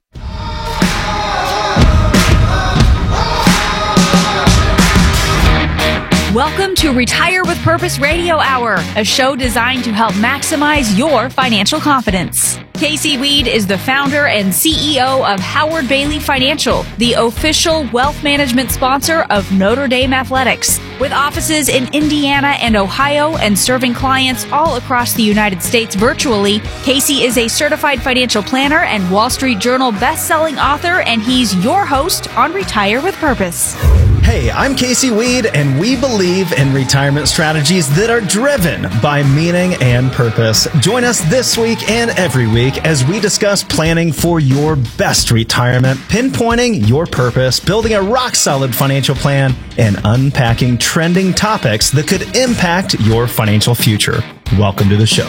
Welcome to Retire with Purpose Radio Hour, a show designed to help maximize your financial confidence. Casey Weed is the founder and CEO of Howard Bailey Financial, the official wealth management sponsor of Notre Dame Athletics. With offices in Indiana and Ohio and serving clients all across the United States virtually, Casey is a certified financial planner and Wall Street Journal best-selling author, and he's your host on Retire with Purpose. Hey, I'm Casey Weed, and we believe in retirement strategies that are driven by meaning and purpose. Join us this week and every week as we discuss planning for your best retirement, pinpointing your purpose, building a rock-solid financial plan, and unpacking trending topics that could impact your financial future. Welcome to the show.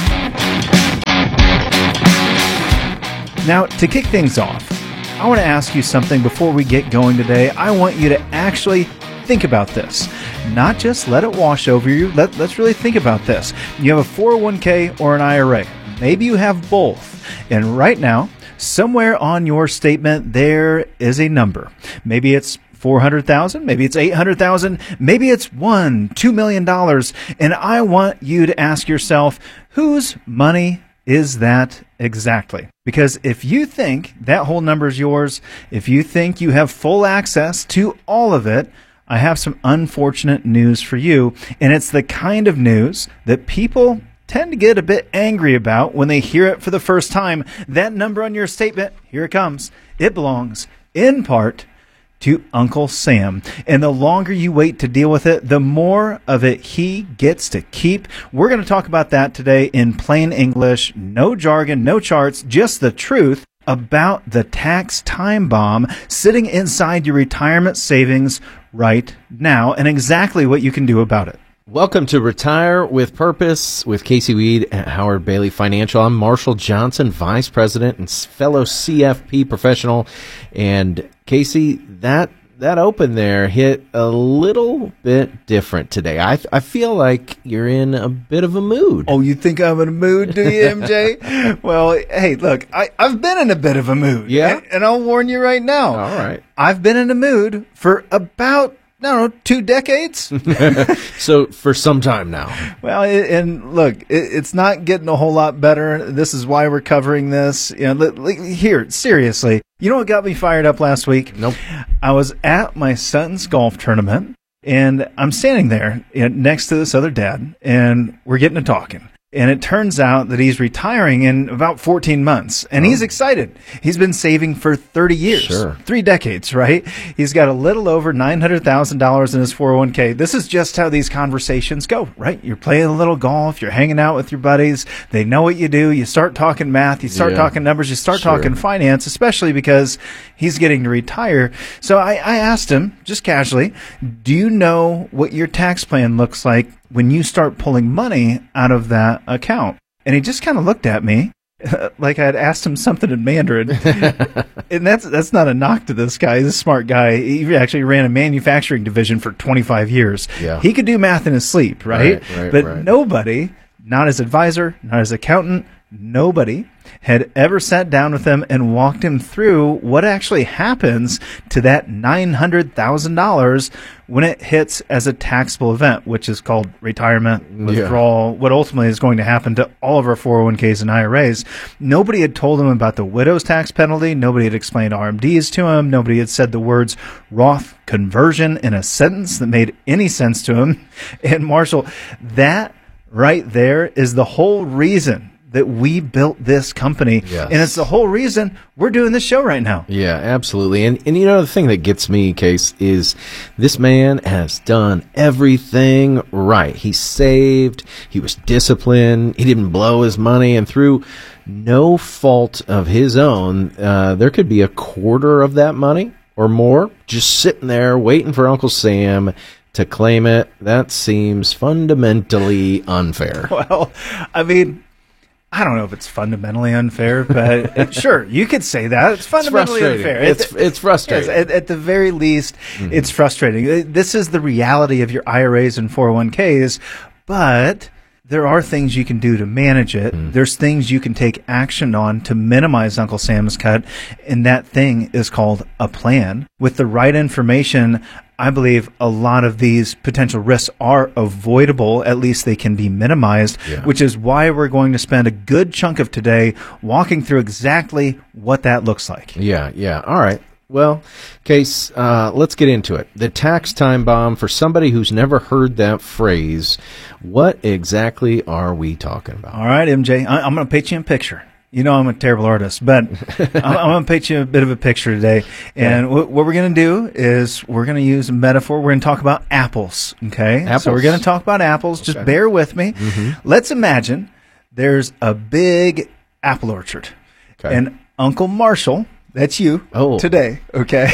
Now, to kick things off, I want to ask you something before we get going today. I want you to actually think about this. Not just let it wash over you. Let's really think about this. You have a 401k or an IRA. Maybe you have both. And right now, somewhere on your statement, there is a number. Maybe it's $400,000, maybe it's $800,000, maybe it's $2 million. And I want you to ask yourself, whose money is that exactly? Because if you think that whole number is yours, if you think you have full access to all of it, I have some unfortunate news for you. And it's the kind of news that people tend to get a bit angry about when they hear it for the first time. That number on your statement, here it comes. It belongs in part to Uncle Sam. And the longer you wait to deal with it, the more of it he gets to keep. We're going to talk about that today in plain English. No jargon, no charts, just the truth about the tax time bomb sitting inside your retirement savings right now and exactly what you can do about it. Welcome to Retire with Purpose with Casey Weed at Howard Bailey Financial. I'm Marshall Johnson, Vice President and fellow CFP professional. And Casey, that open there hit a little bit different today. I feel like you're in a bit of a mood. Oh, you think I'm in a mood, do you, MJ? Well, hey, look, I've been in a bit of a mood. Yeah? And I'll warn you right now. All right. I've been in a mood for about 2 decades. So for some time now. Well, and look, it's not getting a whole lot better. This is why we're covering this. Here, seriously. You know what got me fired up last week? Nope. I was at my son's golf tournament, and I'm standing there next to this other dad, and we're getting to talking. And it turns out that he's retiring in about 14 months. And he's excited. He's been saving for 30 years. Sure. 3 decades, right? He's got a little over $900,000 in his 401k. This is just how these conversations go, right? You're playing a little golf. You're hanging out with your buddies. They know what you do. You start talking math. You start talking numbers. You start talking finance, especially because he's getting to retire. So I asked him, just casually, do you know what your tax plan looks like when you start pulling money out of that account? And he just kind of looked at me like I'd asked him something in Mandarin. And that's not a knock to this guy. He's a smart guy. He actually ran a manufacturing division for 25 years. Yeah. He could do math in his sleep, right? But nobody, not his advisor, not his accountant, nobody had ever sat down with him and walked him through what actually happens to that $900,000 when it hits as a taxable event, which is called retirement, withdrawal, what ultimately is going to happen to all of our 401ks and IRAs. Nobody had told him about the widow's tax penalty. Nobody had explained RMDs to him. Nobody had said the words Roth conversion in a sentence that made any sense to him. And Marshall, that right there is the whole reason that we built this company. Yes. And it's the whole reason we're doing this show right now. Yeah, absolutely. And you know, the thing that gets me, Case, is this man has done everything right. He saved, he was disciplined, he didn't blow his money, and through no fault of his own, there could be a quarter of that money or more just sitting there waiting for Uncle Sam to claim it. That seems fundamentally unfair. Well, I mean, I don't know if it's fundamentally unfair, but sure, you could say that. It's fundamentally unfair. It's frustrating. Yes, at the very least, it's frustrating. This is the reality of your IRAs and 401ks, but there are things you can do to manage it. There's things you can take action on to minimize Uncle Sam's cut, and that thing is called a plan. With the right information, I believe a lot of these potential risks are avoidable. At least they can be minimized, which is why we're going to spend a good chunk of today walking through exactly what that looks like. Yeah. All right. Well, Case, let's get into it. The tax time bomb, for somebody who's never heard that phrase, what exactly are we talking about? All right, MJ, I'm going to paint you a picture. You know I'm a terrible artist, but I'm going to paint you a bit of a picture today. And what we're going to do is we're going to use a metaphor. We're going to talk about apples, okay? Apples. So we're going to talk about apples. Just bear with me. Let's imagine there's a big apple orchard. And Uncle Marshall, that's you today, okay?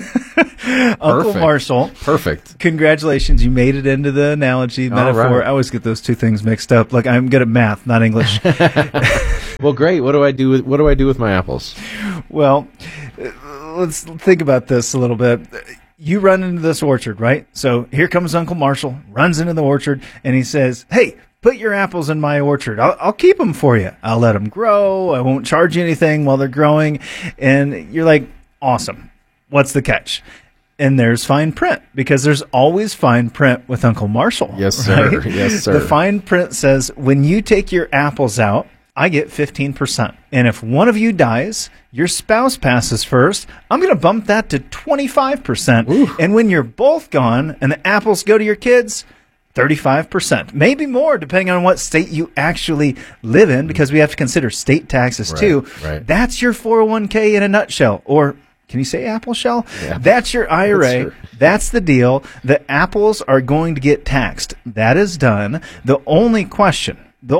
Uncle Marshall. Perfect. Congratulations, you made it into the analogy, metaphor. I always get those two things mixed up. Like, I'm good at math, not English. Well, great. What do I do with my apples? Well, let's think about this a little bit. You run into this orchard, right? So here comes Uncle Marshall, runs into the orchard, and he says, "Hey, put your apples in my orchard. I'll keep them for you. I'll let them grow. I won't charge you anything while they're growing." And you're like, awesome. What's the catch? And there's fine print, because there's always fine print with Uncle Marshall. Yes, sir. Right? Yes, sir. The fine print says, when you take your apples out, I get 15%. And if one of you dies, your spouse passes first, I'm going to bump that to 25%. Ooh. And when you're both gone and the apples go to your kids, 35%, maybe more, depending on what state you actually live in, because we have to consider state taxes too. Right. That's your 401k in a nutshell. Or can you say apple shell? Yeah. That's your IRA. That's the deal. The apples are going to get taxed. That is done. The only question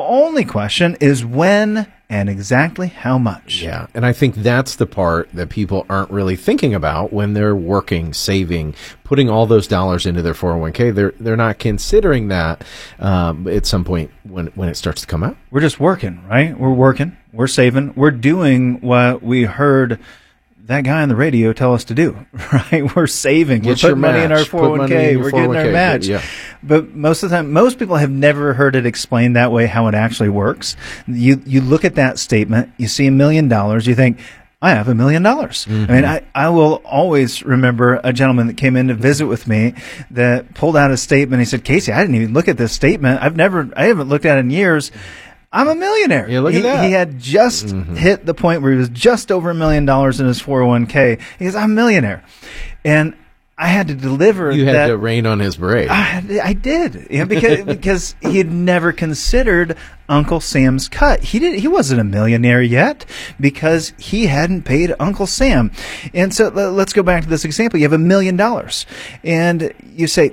is when and exactly how much. Yeah, and I think that's the part that people aren't really thinking about when they're working, saving, putting all those dollars into their 401k. They're not considering that at some point when it starts to come out. We're just working, right? We're working. We're saving. We're doing what we heard that guy on the radio tell us to do, right? We're saving. We're putting money in our 401k. We're getting our match. Yeah. But most of the time, most people have never heard it explained that way, how it actually works. You look at that statement, you see $1 million, you think, I have $1 million. I mean, I will always remember a gentleman that came in to visit with me that pulled out a statement. He said, "Casey, I didn't even look at this statement. I haven't looked at it in years. I'm a millionaire." Yeah, look at that. He had just hit the point where he was just over $1 million in his 401k. He goes, "I'm a millionaire." And I had to deliver You had to rain on his parade. I did. Yeah, because he had never considered Uncle Sam's cut. He wasn't a millionaire yet because he hadn't paid Uncle Sam. And so let's go back to this example. You have $1 million and you say,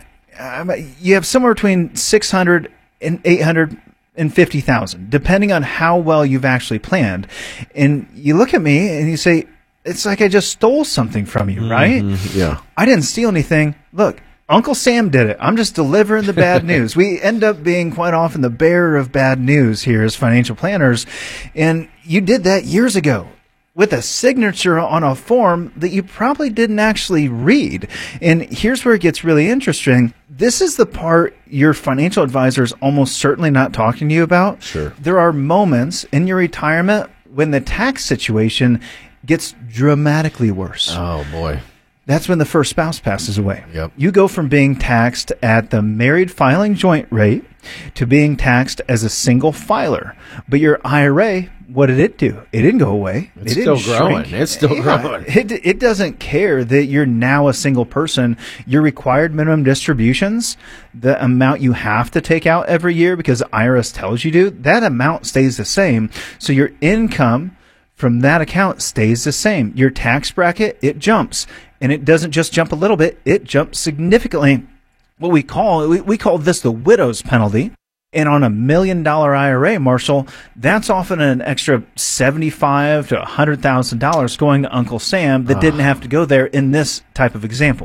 you have somewhere between $600,000 and $850,000, depending on how well you've actually planned. And you look at me and you say, it's like I just stole something from you, right? Yeah. I didn't steal anything. Look, Uncle Sam did it. I'm just delivering the bad news. We end up being quite often the bearer of bad news here as financial planners. And you did that years ago with a signature on a form that you probably didn't actually read. And here's where it gets really interesting. This is the part your financial advisor is almost certainly not talking to you about. Sure. There are moments in your retirement when the tax situation gets dramatically worse. Oh, boy. That's when the first spouse passes away. Yep. You go from being taxed at the married filing joint rate to being taxed as a single filer. But your IRA, what did it do? It didn't go away. It's still growing. It's still growing. It doesn't care that you're now a single person. Your required minimum distributions, the amount you have to take out every year because the IRS tells you to, that amount stays the same. So your income from that account stays the same. Your tax bracket, it jumps. And it doesn't just jump a little bit, it jumps significantly. What we call this the widow's penalty. And on $1 million IRA, Marshall, that's often an extra $75,000 to $100,000 going to Uncle Sam that didn't have to go there in this type of example.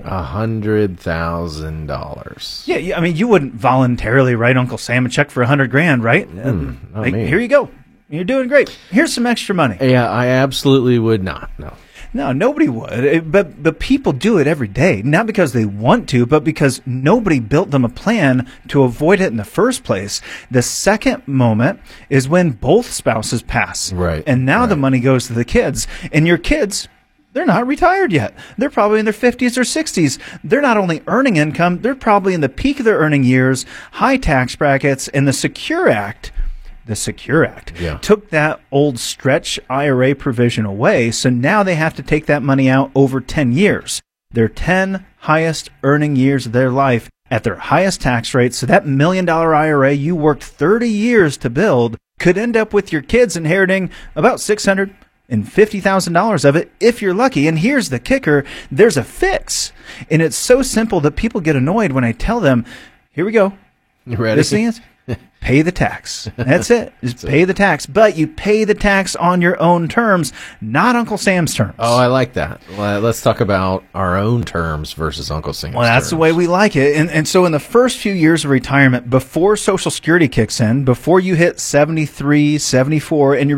$100,000. Yeah, I mean, you wouldn't voluntarily write Uncle Sam a check for $100,000, right? Not me. Here you go. You're doing great. Here's some extra money. Yeah, I absolutely would not. No. No, nobody would. But people do it every day, not because they want to, but because nobody built them a plan to avoid it in the first place. The second moment is when both spouses pass. Right. And now the money goes to the kids. And your kids, they're not retired yet. They're probably in their 50s or 60s. They're not only earning income, they're probably in the peak of their earning years, high tax brackets, and the Secure Act took that old stretch IRA provision away, so now they have to take that money out over 10 years. Their 10 highest earning years of their life at their highest tax rate. So that $1 million IRA you worked 30 years to build could end up with your kids inheriting about $650,000 of it if you're lucky. And here's the kicker. There's a fix. And it's so simple that people get annoyed when I tell them, here we go. You ready? This thing is pay the tax. That's it. Just pay the tax. But you pay the tax on your own terms, not Uncle Sam's terms. Oh, I like that. Well, let's talk about our own terms versus Uncle Sam's Well, that's terms. the way we like it. And so in the first few years of retirement, before Social Security kicks in, before you hit 73, 74, and you're